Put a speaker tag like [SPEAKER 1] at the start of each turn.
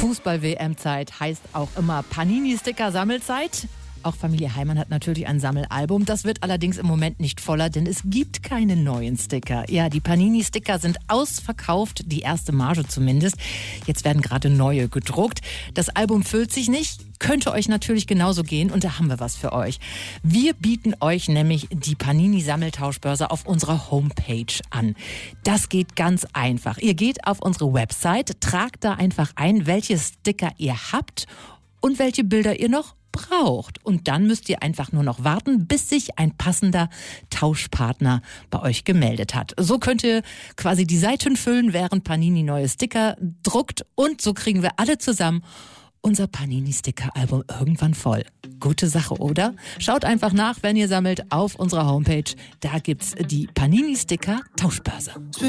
[SPEAKER 1] Fußball-WM-Zeit heißt auch immer Panini-Sticker-Sammelzeit. Auch Familie Heimann hat natürlich ein Sammelalbum. Das wird allerdings im Moment nicht voller, denn es gibt keine neuen Sticker. Ja, die Panini-Sticker sind ausverkauft, die erste Marge zumindest. Jetzt werden gerade neue gedruckt. Das Album füllt sich nicht. Könnte euch natürlich genauso gehen und da haben wir was für euch. Wir bieten euch nämlich die Panini-Sammeltauschbörse auf unserer Homepage an. Das geht ganz einfach. Ihr geht auf unsere Website, tragt da einfach ein, welche Sticker ihr habt und welche Bilder ihr noch braucht. Und dann müsst ihr einfach nur noch warten, bis sich ein passender Tauschpartner bei euch gemeldet hat. So könnt ihr quasi die Seiten füllen, während Panini neue Sticker druckt. Und so kriegen wir alle zusammen unser Panini-Sticker-Album irgendwann voll. Gute Sache, oder? Schaut einfach nach, wenn ihr sammelt, auf unserer Homepage. Da gibt's die Panini-Sticker-Tauschbörse.